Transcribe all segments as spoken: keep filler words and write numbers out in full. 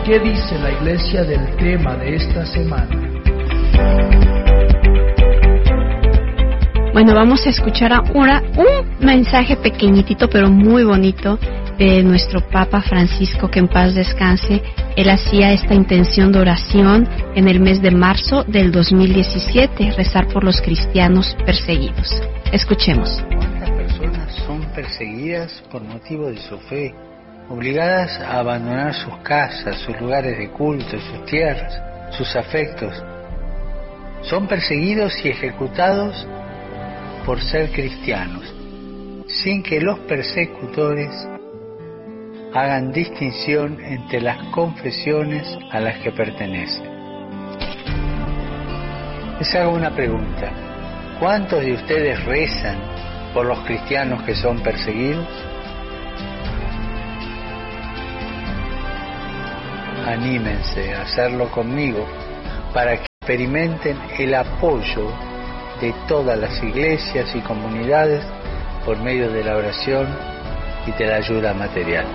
¿Qué dice la Iglesia del tema de esta semana? Bueno, vamos a escuchar ahora un mensaje pequeñitito pero muy bonito de nuestro Papa Francisco, que en paz descanse. Él hacía esta intención de oración en el mes de marzo del dos mil diecisiete, rezar por los cristianos perseguidos. Escuchemos. ¿Cuántas personas son perseguidas por motivo de su fe, obligadas a abandonar sus casas, sus lugares de culto, sus tierras, sus afectos? Son perseguidos y ejecutados por ser cristianos, sin que los persecutores hagan distinción entre las confesiones a las que pertenecen. Les hago una pregunta: ¿cuántos de ustedes rezan por los cristianos que son perseguidos? Anímense a hacerlo conmigo para que experimenten el apoyo de todas las iglesias y comunidades por medio de la oración y de la ayuda material.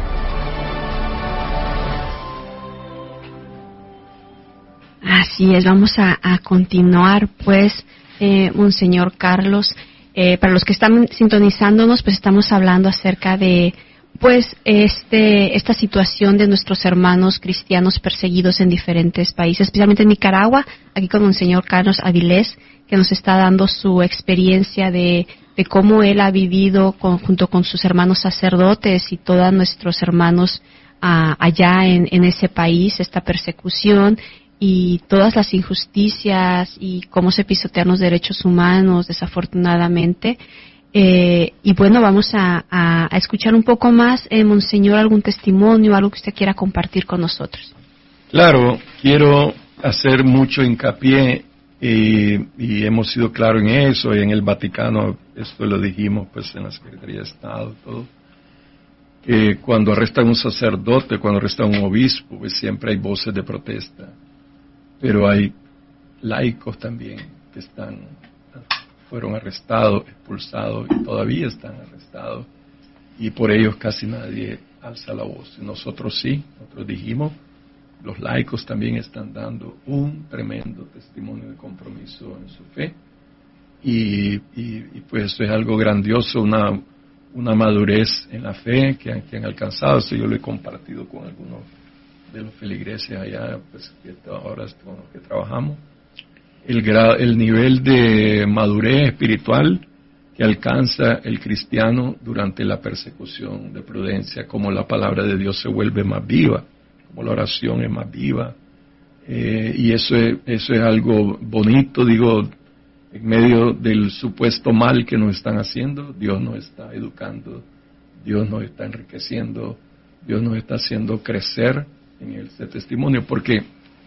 Así es, vamos a, a continuar pues, eh, Monseñor Carlos. Eh, para los que están sintonizándonos, pues estamos hablando acerca de pues este esta situación de nuestros hermanos cristianos perseguidos en diferentes países, especialmente en Nicaragua, aquí con Monseñor Carlos Avilés, que nos está dando su experiencia de, de cómo él ha vivido con, junto con sus hermanos sacerdotes y todos nuestros hermanos uh, allá en, en ese país, esta persecución y todas las injusticias y cómo se pisotean los derechos humanos, desafortunadamente. Eh, y bueno, vamos a, a, a escuchar un poco más, eh, Monseñor, algún testimonio, algo que usted quiera compartir con nosotros. Claro, quiero hacer mucho hincapié y, y hemos sido claros en eso, y en el Vaticano, esto lo dijimos pues en la Secretaría de Estado, todo, que cuando arrestan un sacerdote, cuando arrestan un obispo, pues siempre hay voces de protesta, pero hay laicos también que están, fueron arrestados, expulsados y todavía están arrestados, y por ellos casi nadie alza la voz. Nosotros sí, nosotros dijimos, los laicos también están dando un tremendo testimonio de compromiso en su fe, y, y, y pues eso es algo grandioso, una, una madurez en la fe que han, que han alcanzado. Eso yo lo he compartido con algunos de los feligreses allá, pues que ahora con los que trabajamos. El, grado, el nivel de madurez espiritual que alcanza el cristiano durante la persecución, de prudencia, como la palabra de Dios se vuelve más viva, como la oración es más viva, eh, y eso es, eso es algo bonito, digo, en medio del supuesto mal que nos están haciendo, Dios nos está educando, Dios nos está enriqueciendo, Dios nos está haciendo crecer en este testimonio, porque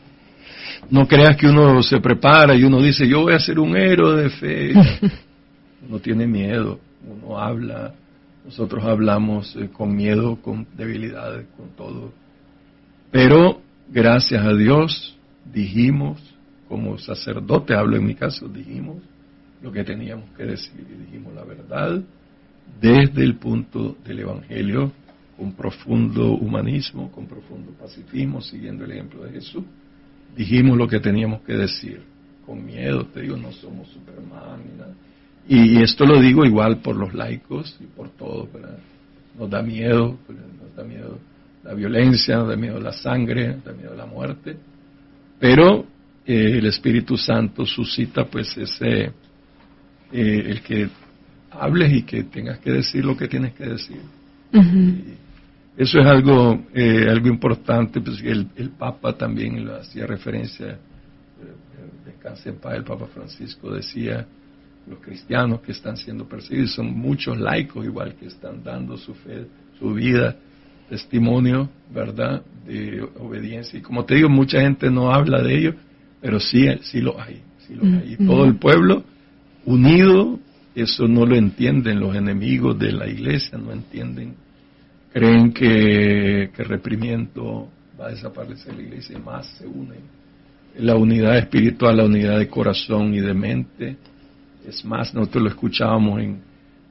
no creas que uno se prepara y uno dice, yo voy a ser un héroe de fe. Uno tiene miedo, uno habla, nosotros hablamos eh, con miedo, con debilidades, con todo. Pero, gracias a Dios, dijimos, como sacerdote, hablo en mi caso, dijimos lo que teníamos que decir, y dijimos la verdad desde el punto del Evangelio, con profundo humanismo, con profundo pacifismo, siguiendo el ejemplo de Jesús. Dijimos lo que teníamos que decir, con miedo, te digo, no somos Superman ni nada. Y esto lo digo igual por los laicos y por todos, ¿verdad? Nos da miedo, nos da miedo la violencia, nos da miedo la sangre, nos da miedo la muerte, pero eh, el Espíritu Santo suscita pues ese, eh, el que hables y que tengas que decir lo que tienes que decir. Uh-huh. Eso es algo eh, algo importante, pues el, el Papa también lo hacía referencia, eh, descanse en paz, el Papa Francisco decía, los cristianos que están siendo perseguidos, son muchos laicos igual que están dando su fe, su vida, testimonio, ¿verdad?, de obediencia. Y como te digo, mucha gente no habla de ello, pero sí, sí lo hay, sí lo hay. Y todo el pueblo unido, eso no lo entienden los enemigos de la iglesia, no entienden, creen que, que reprimiendo va a desaparecer la iglesia, y más se unen. La unidad espiritual, la unidad de corazón y de mente, es más, nosotros lo escuchábamos en,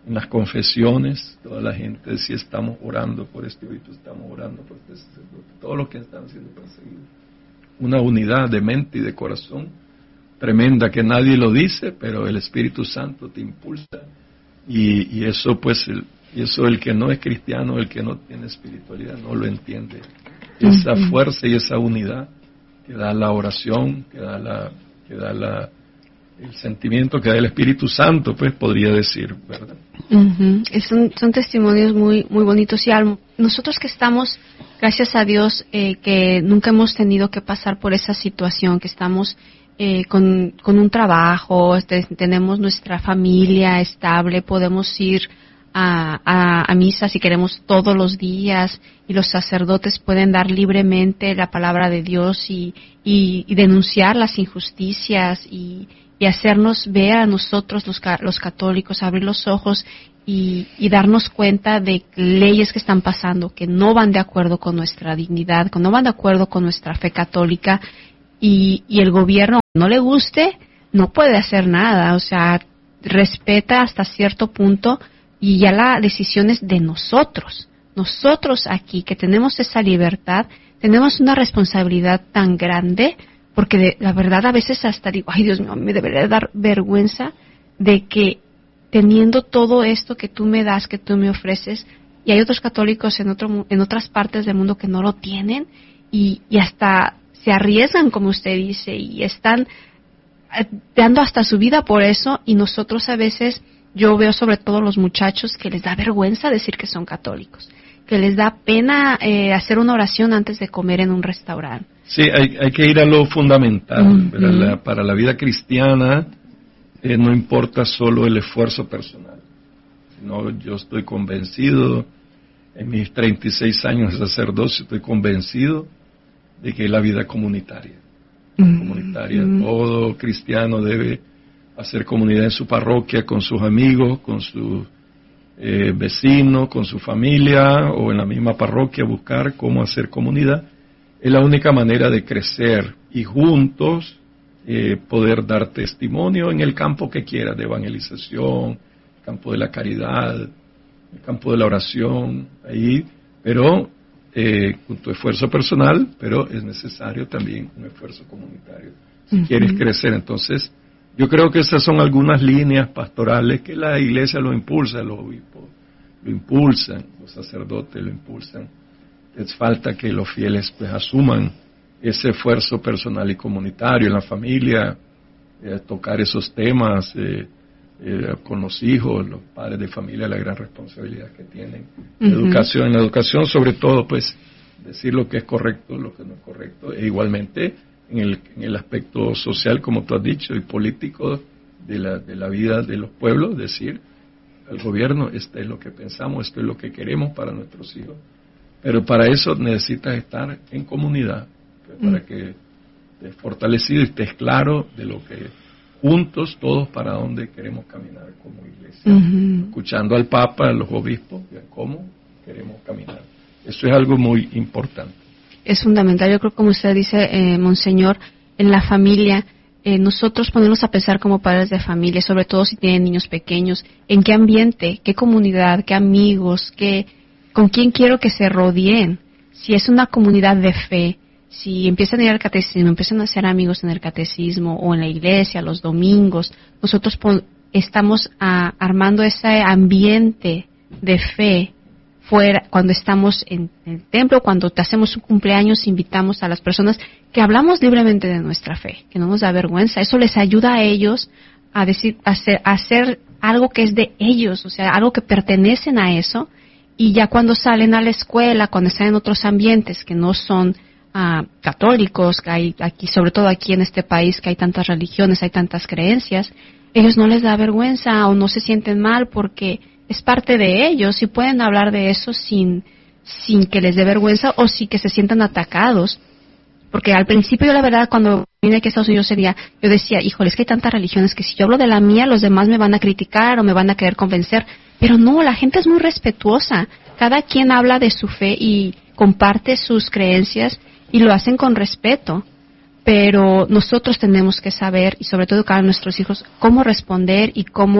en las confesiones, toda la gente, si estamos orando por este obispo, estamos orando por este sacerdote, todos los que están siendo perseguidos. Una unidad de mente y de corazón tremenda que nadie lo dice, pero el Espíritu Santo te impulsa, y, y eso pues, el, y eso el que no es cristiano, el que no tiene espiritualidad, no lo entiende. Esa uh-huh. fuerza y esa unidad que da la oración, que da la, que da la el sentimiento que da el Espíritu Santo, pues podría decir, ¿verdad? Uh-huh. Son, son testimonios muy muy bonitos, y al, nosotros que estamos, gracias a Dios, eh, que nunca hemos tenido que pasar por esa situación, que estamos eh, con, con un trabajo, este, tenemos nuestra familia estable, podemos ir a, a, a misa si queremos todos los días, y los sacerdotes pueden dar libremente la palabra de Dios y, y, y denunciar las injusticias y y hacernos ver a nosotros los, los católicos, abrir los ojos y, y darnos cuenta de leyes que están pasando, que no van de acuerdo con nuestra dignidad, que no van de acuerdo con nuestra fe católica, y, y el gobierno, no le guste, no puede hacer nada, o sea, respeta hasta cierto punto, y ya la decisión es de nosotros. Nosotros aquí, que tenemos esa libertad, tenemos una responsabilidad tan grande, porque de, la verdad a veces hasta digo, ay Dios mío, me debería dar vergüenza de que teniendo todo esto que tú me das, que tú me ofreces, y hay otros católicos en otro en otras partes del mundo que no lo tienen, y, y hasta se arriesgan, como usted dice, y están dando hasta su vida por eso, y nosotros a veces, yo veo sobre todo los muchachos que les da vergüenza decir que son católicos, que les da pena eh, hacer una oración antes de comer en un restaurante. Sí, hay, hay que ir a lo fundamental. Uh-huh. Para, la, para la vida cristiana eh, no importa solo el esfuerzo personal, sino yo estoy convencido, en mis treinta y seis años de sacerdocio, estoy convencido de que es la vida comunitaria. Uh-huh. Comunitaria. Uh-huh. Todo cristiano debe hacer comunidad en su parroquia, con sus amigos, con sus eh, vecinos, con su familia, o en la misma parroquia buscar cómo hacer comunidad. Es la única manera de crecer y juntos eh, poder dar testimonio en el campo que quiera, de evangelización, el campo de la caridad, el campo de la oración, ahí, pero eh, con tu esfuerzo personal, pero es necesario también un esfuerzo comunitario si uh-huh. quieres crecer. Entonces, yo creo que esas son algunas líneas pastorales que la Iglesia lo impulsa, los obispos lo impulsan, los sacerdotes lo impulsan. Es falta que los fieles pues asuman ese esfuerzo personal y comunitario en la familia, eh, tocar esos temas eh, eh, con los hijos, los padres de familia, la gran responsabilidad que tienen. Uh-huh. La educación, en la educación sobre todo, pues decir lo que es correcto, lo que no es correcto, e igualmente en el, en el aspecto social, como tú has dicho, y político de la, de la vida de los pueblos, decir al gobierno, esto es lo que pensamos, esto es lo que queremos para nuestros hijos. Pero para eso necesitas estar en comunidad, pues, para que estés fortalecido y estés claro de lo que juntos, todos, para dónde queremos caminar como iglesia. Uh-huh. Escuchando al Papa, a los obispos, cómo queremos caminar. Eso es algo muy importante. Es fundamental. Yo creo, como usted dice, eh, Monseñor, en la familia, eh, nosotros ponernos a pensar como padres de familia, sobre todo si tienen niños pequeños, en qué ambiente, qué comunidad, qué amigos, qué... ¿Con quién quiero que se rodeen? Si es una comunidad de fe, si empiezan a ir al catecismo, empiezan a hacer amigos en el catecismo o en la iglesia, los domingos, nosotros pon, estamos a, armando ese ambiente de fe fuera, cuando estamos en el templo, cuando te hacemos un cumpleaños, invitamos a las personas que hablamos libremente de nuestra fe, que no nos da vergüenza. Eso les ayuda a ellos a decir, a hacer, a hacer algo que es de ellos, o sea, algo que pertenecen a eso. Y ya cuando salen a la escuela, cuando están en otros ambientes que no son uh, católicos, que hay aquí, sobre todo aquí en este país, que hay tantas religiones, hay tantas creencias, ellos no les da vergüenza o no se sienten mal porque es parte de ellos y pueden hablar de eso sin, sin que les dé vergüenza o sin que se sientan atacados. Porque al principio yo la verdad cuando vine aquí a Estados Unidos sería, yo decía, híjole, es que hay tantas religiones que si yo hablo de la mía, los demás me van a criticar o me van a querer convencer. Pero no, la gente es muy respetuosa. Cada quien habla de su fe y comparte sus creencias y lo hacen con respeto. Pero nosotros tenemos que saber, y sobre todo educar a nuestros hijos, cómo responder y cómo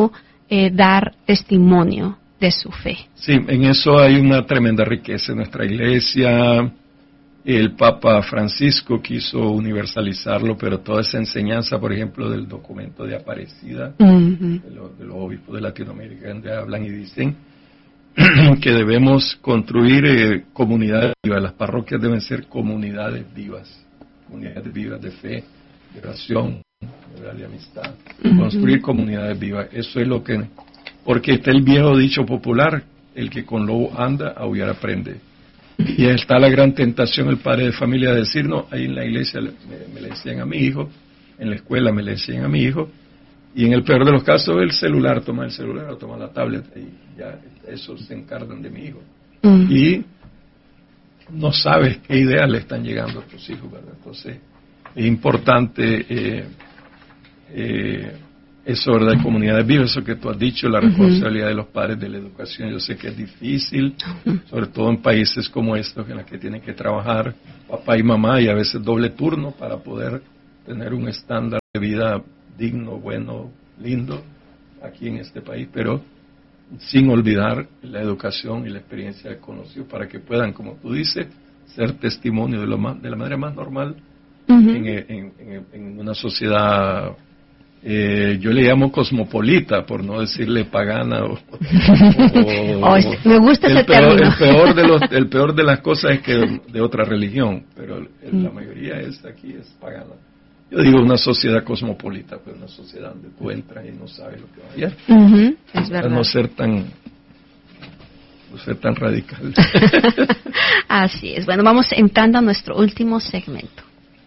eh, dar testimonio de su fe. Sí, en eso hay una tremenda riqueza en nuestra iglesia. El Papa Francisco quiso universalizarlo, pero toda esa enseñanza, por ejemplo, del documento de Aparecida, uh-huh. de, lo, de los obispos de Latinoamérica, donde hablan y dicen que debemos construir eh, comunidades vivas. Las parroquias deben ser comunidades vivas, comunidades vivas de fe, de oración, de amistad, uh-huh. construir comunidades vivas. Eso es lo que, porque está el viejo dicho popular, el que con lobo anda, aullar aprende. Y está la gran tentación, el padre de familia, de decir, no, ahí en la iglesia me, me le decían a mi hijo, en la escuela me le decían a mi hijo, y en el peor de los casos el celular, toma el celular o toma la tablet, y ya eso se encargan de mi hijo. Uh-huh. Y no sabes qué ideas le están llegando a tus hijos, ¿verdad? Entonces, es importante eh, eh, eso, ¿verdad? De comunidades vivas, eso que tú has dicho, la responsabilidad uh-huh. de los padres de la educación. Yo sé que es difícil, uh-huh. sobre todo en países como estos, en los que tienen que trabajar papá y mamá, y a veces doble turno, para poder tener un estándar de vida digno, bueno, lindo, aquí en este país, pero sin olvidar la educación y la experiencia de conocidos, para que puedan, como tú dices, ser testimonio de, lo más, de la manera más normal uh-huh. en, en, en, en una sociedad. Eh, yo le llamo cosmopolita, por no decirle pagana o, o, oh, me gusta ese el peor, término. el peor de los el peor de las cosas es que de, de otra religión, pero el, mm. la mayoría es aquí es pagana. Yo digo una sociedad cosmopolita, pues una sociedad donde tú entras y no sabes lo que va a hallar. Uh-huh, es verdad. No ser tan no ser tan radical. Así es. Bueno, vamos entrando a nuestro último segmento.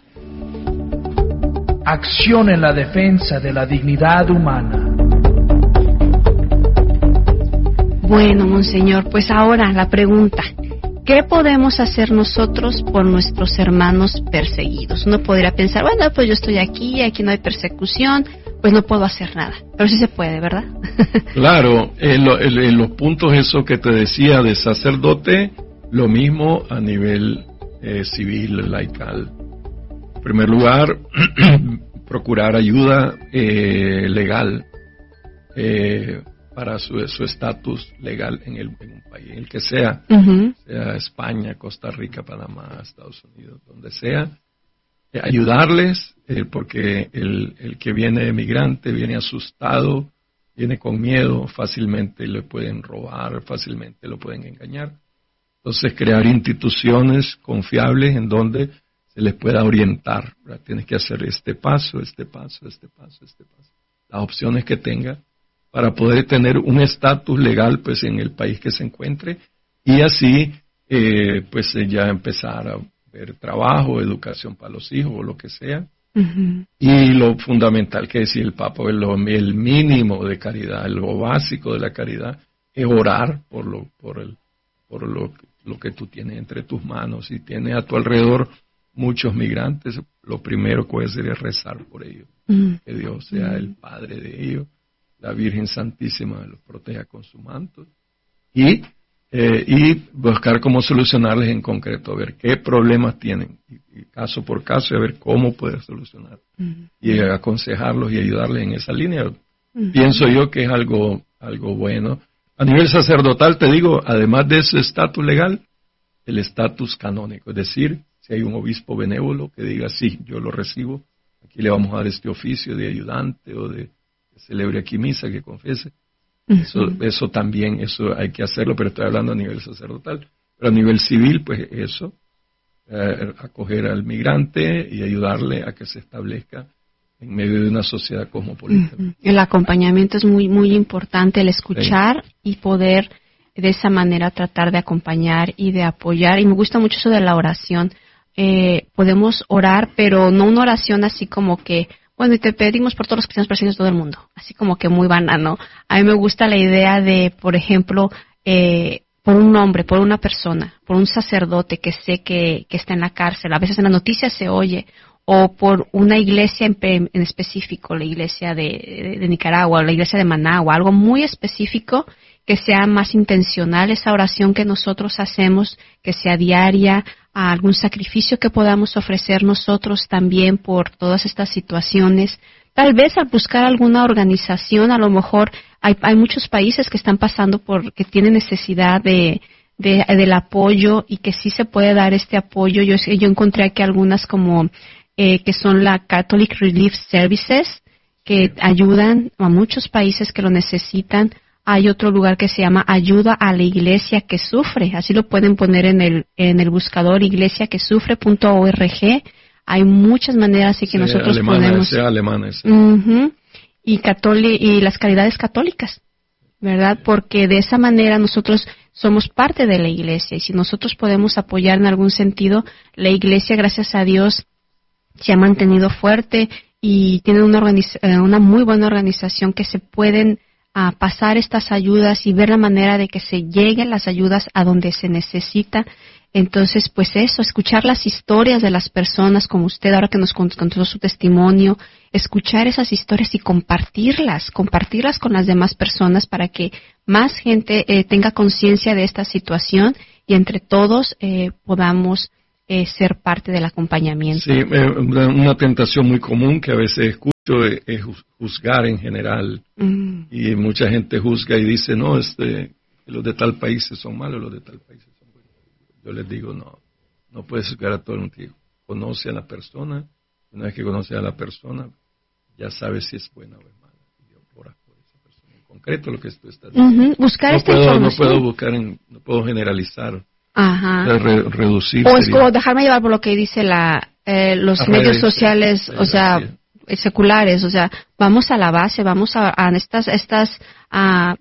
Acción en la defensa de la dignidad humana. Bueno, monseñor, pues ahora la pregunta, ¿qué podemos hacer nosotros por nuestros hermanos perseguidos? Uno podría pensar, bueno, pues yo estoy aquí, aquí no hay persecución, pues no puedo hacer nada, pero sí se puede, ¿verdad? Claro, en, lo, en, en los puntos eso que te decía de sacerdote, lo mismo a nivel eh, civil, laical. En primer lugar, procurar ayuda eh, legal eh, para su estatus legal en, el, en un país, en el que sea, uh-huh. sea España, Costa Rica, Panamá, Estados Unidos, donde sea, eh, ayudarles, eh, porque el, el que viene emigrante viene asustado, viene con miedo, fácilmente le pueden robar, fácilmente lo pueden engañar. Entonces, crear instituciones confiables en donde se les pueda orientar, ¿verdad? Tienes que hacer este paso, este paso, este paso, este paso. Las opciones que tenga para poder tener un estatus legal pues en el país que se encuentre y así eh, pues ya empezar a ver trabajo, educación para los hijos o lo que sea. Uh-huh. Y lo fundamental que decía el Papa, el, el mínimo de caridad, lo básico de la caridad es orar por lo, por el, por lo, lo que tú tienes entre tus manos. Si tienes a tu alrededor muchos migrantes, lo primero que puedes hacer es rezar por ellos, mm. que Dios sea mm. el Padre de ellos, la Virgen Santísima los proteja con su manto, y, eh, y buscar cómo solucionarles en concreto, a ver qué problemas tienen, y, y caso por caso, y a ver cómo poder solucionar, mm. y aconsejarlos y ayudarles en esa línea. Mm. Pienso yo que es algo, algo bueno. A nivel sacerdotal, te digo, además de ese estatus legal, el estatus canónico, es decir, si hay un obispo benévolo que diga, sí, yo lo recibo, aquí le vamos a dar este oficio de ayudante o de que celebre aquí misa, que confiese. Uh-huh. Eso, eso también, eso hay que hacerlo, pero estoy hablando a nivel sacerdotal. Pero a nivel civil, pues eso, eh, acoger al migrante y ayudarle a que se establezca en medio de una sociedad cosmopolita. Uh-huh. El acompañamiento es muy, muy importante, el escuchar sí. y poder de esa manera tratar de acompañar y de apoyar. Y me gusta mucho eso de la oración. Eh, podemos orar, pero no una oración así como que, bueno, y te pedimos por todos los cristianos perseguidos de todo el mundo, así como que muy banano. A mí me gusta la idea de, por ejemplo, eh, por un hombre, por una persona, por un sacerdote que sé que, que está en la cárcel, a veces en las noticias se oye, o por una iglesia en, en específico, la iglesia de, de, de Nicaragua, o la iglesia de Managua, algo muy específico, que sea más intencional esa oración que nosotros hacemos, que sea diaria, a algún sacrificio que podamos ofrecer nosotros también por todas estas situaciones. Tal vez al buscar alguna organización, a lo mejor hay, hay muchos países que están pasando por, que tienen necesidad de, de, del apoyo y que sí se puede dar este apoyo. Yo, yo encontré aquí algunas como, eh, que son la Catholic Relief Services, que ayudan a muchos países que lo necesitan. Hay otro lugar que se llama Ayuda a la Iglesia que Sufre. Así lo pueden poner en el, en el buscador iglesia que sufre punto org. Hay muchas maneras así que sí, nosotros alemana, podemos. Sea alemana, sí. Uh-huh. Y, catoli- y las caridades católicas, ¿verdad? Porque de esa manera nosotros somos parte de la iglesia. Y si nosotros podemos apoyar en algún sentido, la iglesia, gracias a Dios, se ha mantenido fuerte y tiene una, organiz- una muy buena organización que se pueden a pasar estas ayudas y ver la manera de que se lleguen las ayudas a donde se necesita. Entonces, pues eso, escuchar las historias de las personas como usted ahora que nos contó su testimonio, escuchar esas historias y compartirlas, compartirlas con las demás personas para que más gente eh, tenga conciencia de esta situación y entre todos eh, podamos eh, ser parte del acompañamiento. Sí, eh, una tentación muy común que a veces escucho es juzgar en general. Mm. Y mucha gente juzga y dice, no, este, los de tal país son malos, los de tal país son buenos. Yo les digo, no, no puedes juzgar a todo el mundo. Conoce a la persona, una vez que conoces a la persona, ya sabes si es buena o es mala. Y oras por esa persona. En concreto lo que tú estás diciendo. Uh-huh. Buscar no esta puedo, información. No puedo buscar, en, no puedo generalizar. Ajá. Re, reducir. O es como dejarme llevar por lo que dice la eh, los Ajá, medios sociales, sí, o sea, sí. seculares, o sea, vamos a la base, vamos a, a estas estas a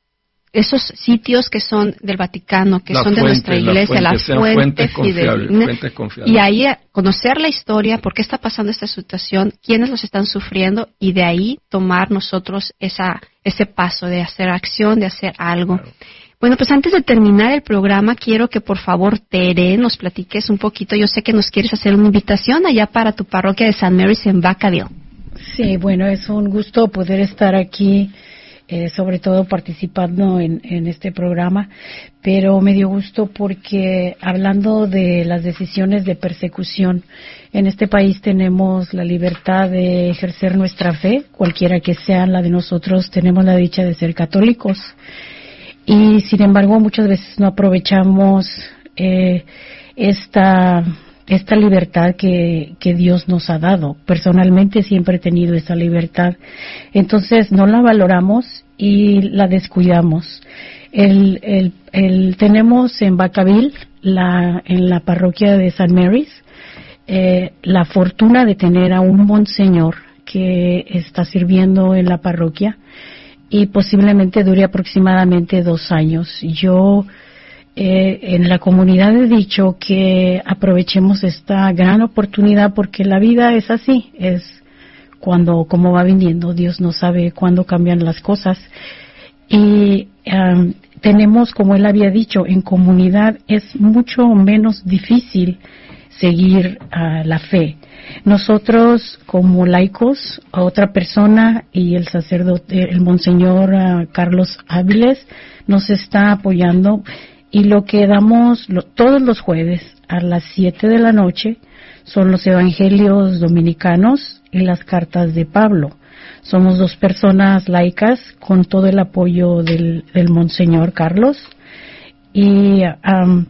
esos sitios que son del Vaticano, que la son fuente, de nuestra iglesia, la fuente, la fuente fidedigna, y ahí conocer la historia, por qué está pasando esta situación, quiénes los están sufriendo, y de ahí tomar nosotros esa ese paso de hacer acción, de hacer algo. Claro. Bueno, pues antes de terminar el programa, quiero que por favor, Tere, nos platiques un poquito. Yo sé que nos quieres hacer una invitación allá para tu parroquia de Saint Mary's en Vacaville. Sí, bueno, es un gusto poder estar aquí, eh, sobre todo participando en, en este programa, pero me dio gusto porque hablando de las decisiones de persecución, en este país tenemos la libertad de ejercer nuestra fe, cualquiera que sea la de nosotros, tenemos la dicha de ser católicos. Y sin embargo muchas veces no aprovechamos eh, esta esta libertad que, que Dios nos ha dado. Personalmente siempre he tenido esa libertad, entonces no la valoramos y la descuidamos. El, el, el tenemos en Vacaville, la, en la parroquia de Saint Mary's, eh, la fortuna de tener a un monseñor que está sirviendo en la parroquia y posiblemente dure aproximadamente dos años. Yo eh, en la comunidad he dicho que aprovechemos esta gran oportunidad porque la vida es así, es cuando, como va viniendo, Dios no sabe cuándo cambian las cosas. Y um, tenemos, como él había dicho, en comunidad es mucho menos difícil seguir uh, la fe. Nosotros como laicos, a otra persona y el sacerdote, el monseñor uh, Carlos Áviles nos está apoyando y lo que damos lo, todos los jueves a las siete de la noche son los evangelios dominicanos y las cartas de Pablo. Somos dos personas laicas con todo el apoyo del, del monseñor Carlos y um,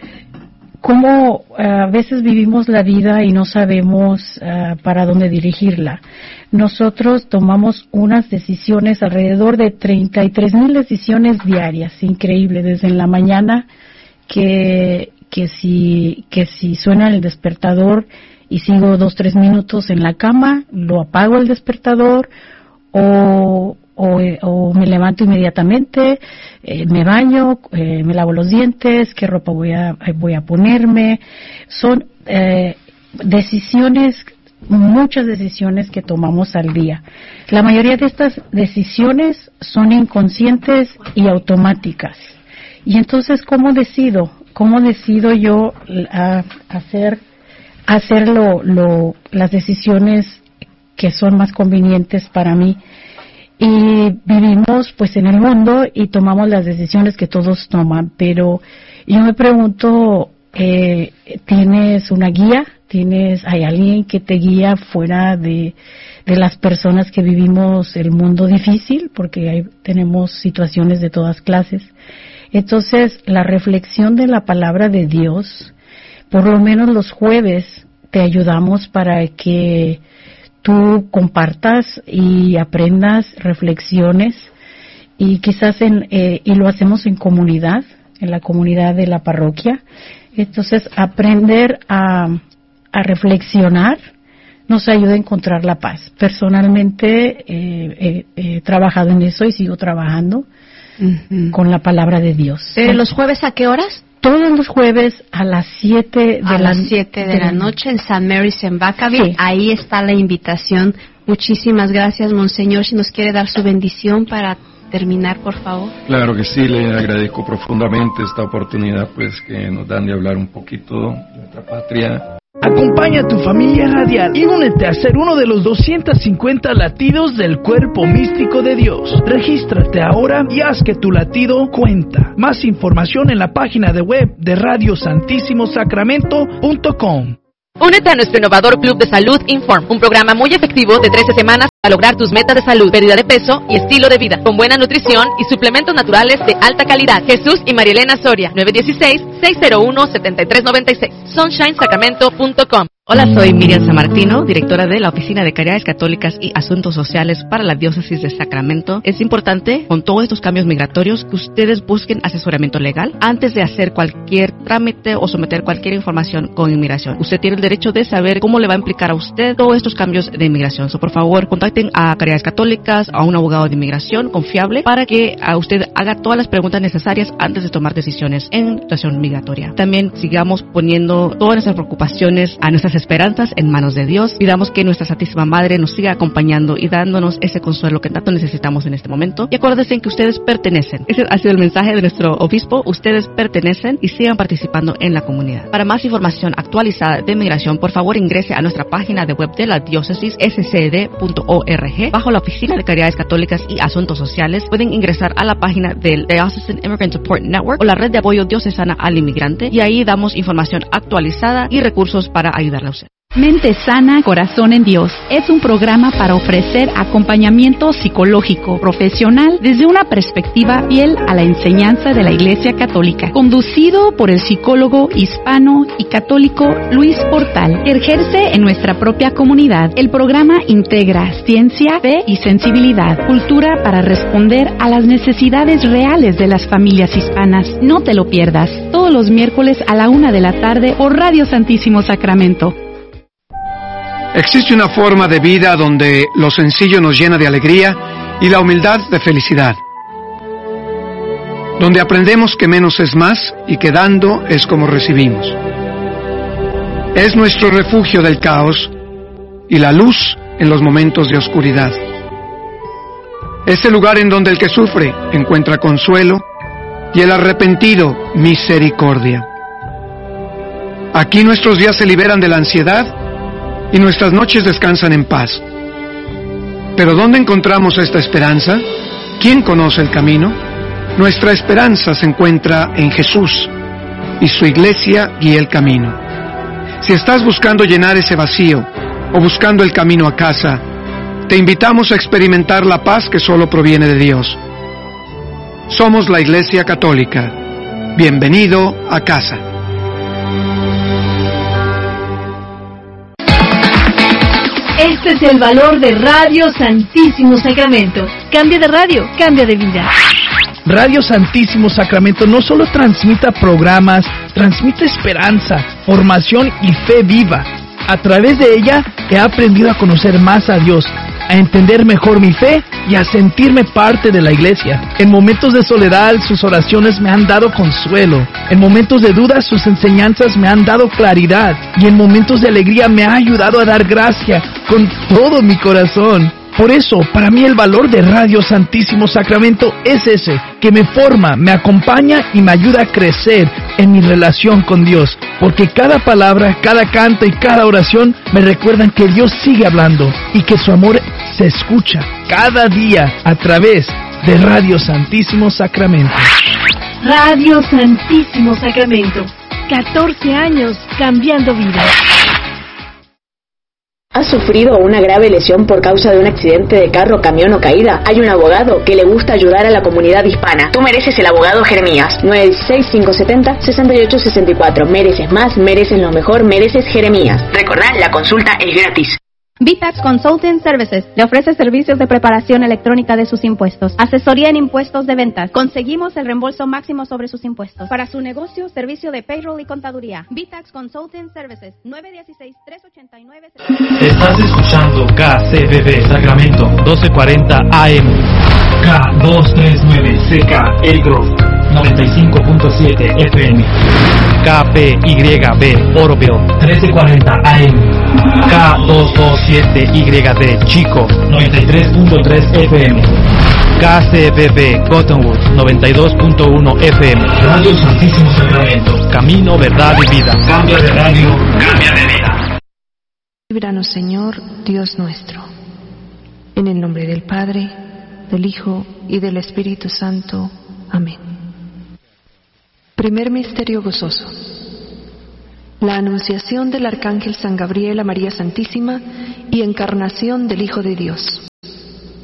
cómo uh, a veces vivimos la vida y no sabemos uh, para dónde dirigirla. Nosotros tomamos unas decisiones, alrededor de treinta y tres mil decisiones diarias, increíble, desde en la mañana que, que, si, que si suena el despertador y sigo dos, tres minutos en la cama, lo apago el despertador o... O, o me levanto inmediatamente, eh, me baño, eh, me lavo los dientes, qué ropa voy a voy a ponerme. Son eh, decisiones, muchas decisiones que tomamos al día. La mayoría de estas decisiones son inconscientes y automáticas. Y entonces, ¿cómo decido? ¿Cómo decido yo a, hacer hacer lo, lo, las decisiones que son más convenientes para mí? Y vivimos pues en el mundo y tomamos las decisiones que todos toman, pero yo me pregunto, eh, ¿tienes una guía? tienes, hay alguien que te guía fuera de, de las personas que vivimos el mundo difícil, porque hay, tenemos situaciones de todas clases. Entonces, la reflexión de la palabra de Dios, por lo menos los jueves, te ayudamos para que tú compartas y aprendas reflexiones, y quizás en, eh, y lo hacemos en comunidad, en la comunidad de la parroquia. Entonces, aprender a, a reflexionar nos ayuda a encontrar la paz. Personalmente eh, he, he trabajado en eso y sigo trabajando uh-huh. con la palabra de Dios. ¿Eh, ¿Los jueves a qué horas? Todos los jueves a las siete de, a la, las siete de, de la noche en San Mary's en Vacaville. Sí. Ahí está la invitación. Muchísimas gracias, Monseñor. Si nos quiere dar su bendición para terminar, por favor. Claro que sí, le agradezco profundamente esta oportunidad pues que nos dan de hablar un poquito de nuestra patria. Acompaña a tu familia radial y únete a ser uno de los doscientos cincuenta latidos del cuerpo místico de Dios. Regístrate ahora y haz que tu latido cuenta. Más información en la página de web de radio santísimo sacramento punto com. Únete a nuestro innovador Club de Salud Inform, un programa muy efectivo de trece semanas para lograr tus metas de salud, pérdida de peso y estilo de vida, con buena nutrición y suplementos naturales de alta calidad. Jesús y Marielena Soria, nueve uno seis, seis cero uno, siete tres nueve seis, sunshine sacramento punto com. Hola, soy Miriam Sammartino, directora de la Oficina de Caridades Católicas y Asuntos Sociales para la Diócesis de Sacramento. Es importante, con todos estos cambios migratorios, que ustedes busquen asesoramiento legal antes de hacer cualquier trámite o someter cualquier información con inmigración. Usted tiene el derecho de saber cómo le va a implicar a usted todos estos cambios de inmigración. So, por favor, contacten a Caridades Católicas, a un abogado de inmigración confiable, para que a usted haga todas las preguntas necesarias antes de tomar decisiones en situación migratoria. También sigamos poniendo todas nuestras preocupaciones, a nuestras esperanzas en manos de Dios. Pidamos que nuestra Santísima Madre nos siga acompañando y dándonos ese consuelo que tanto necesitamos en este momento. Y acuérdense que ustedes pertenecen. Ese ha sido el mensaje de nuestro obispo. Ustedes pertenecen y sigan participando en la comunidad. Para más información actualizada de migración, por favor ingrese a nuestra página de web de la diócesis, s c d punto org, bajo la Oficina de Caridades Católicas y Asuntos Sociales. Pueden ingresar a la página del Diocesan Immigrant Support Network o la Red de Apoyo Diocesana al Inmigrante, y ahí damos información actualizada y recursos para ayudarle a usted. Mente Sana, Corazón en Dios es un programa para ofrecer acompañamiento psicológico profesional desde una perspectiva fiel a la enseñanza de la Iglesia Católica, conducido por el psicólogo hispano y católico Luis Portal, que ejerce en nuestra propia comunidad. El programa integra ciencia, fe y sensibilidad, cultura para responder a las necesidades reales de las familias hispanas. No te lo pierdas, todos los miércoles a la una de la tarde por Radio Santísimo Sacramento. Existe una forma de vida donde lo sencillo nos llena de alegría y la humildad de felicidad. Donde aprendemos que menos es más y que dando es como recibimos. Es nuestro refugio del caos y la luz en los momentos de oscuridad. Es el lugar en donde el que sufre encuentra consuelo y el arrepentido misericordia. Aquí nuestros días se liberan de la ansiedad y nuestras noches descansan en paz. Pero ¿dónde encontramos esta esperanza? ¿Quién conoce el camino? Nuestra esperanza se encuentra en Jesús, y su iglesia guía el camino. Si estás buscando llenar ese vacío o buscando el camino a casa, te invitamos a experimentar la paz que solo proviene de Dios. Somos la Iglesia Católica. Bienvenido a casa. Este es el valor de Radio Santísimo Sacramento. Cambia de radio, cambia de vida. Radio Santísimo Sacramento no solo transmite programas, transmite esperanza, formación y fe viva. A través de ella he aprendido a conocer más a Dios, a entender mejor mi fe y a sentirme parte de la iglesia. En momentos de soledad, sus oraciones me han dado consuelo. En momentos de duda, sus enseñanzas me han dado claridad. Y en momentos de alegría me ha ayudado a dar gracia con todo mi corazón. Por eso, para mí el valor de Radio Santísimo Sacramento es ese, que me forma, me acompaña y me ayuda a crecer en mi relación con Dios. Porque cada palabra, cada canto y cada oración me recuerdan que Dios sigue hablando y que su amor se escucha cada día a través de Radio Santísimo Sacramento. Radio Santísimo Sacramento. catorce años cambiando vidas. ¿Has sufrido una grave lesión por causa de un accidente de carro, camión o caída? Hay un abogado que le gusta ayudar a la comunidad hispana. Tú mereces el abogado Jeremías. nueve uno seis, cinco siete cero, seis ocho seis cuatro. Mereces más, mereces lo mejor, mereces Jeremías. Recordá, la consulta es gratis. V-Tax Consulting Services le ofrece servicios de preparación electrónica de sus impuestos, asesoría en impuestos de ventas. Conseguimos el reembolso máximo sobre sus impuestos. Para su negocio, servicio de payroll y contaduría. V-Tax Consulting Services, nueve uno seis, tres ocho nueve. Estás escuchando K C B B Sacramento doce cuarenta A M, K doscientos treinta y nueve C K El Grove noventa y cinco punto siete F M, K P Y B Oroville trece cuarenta A M, K doscientos veintisiete Y D Chico noventa y tres punto tres F M, K C B B Cottonwood noventa y dos punto uno F M. Radio Santísimo Sacramento, camino, verdad y vida. Cambia de radio, cambia de vida. Líbranos, Señor, Dios nuestro. En el nombre del Padre, del Hijo y del Espíritu Santo. Amén. Primer misterio gozoso. La anunciación del Arcángel San Gabriel a María Santísima y encarnación del Hijo de Dios.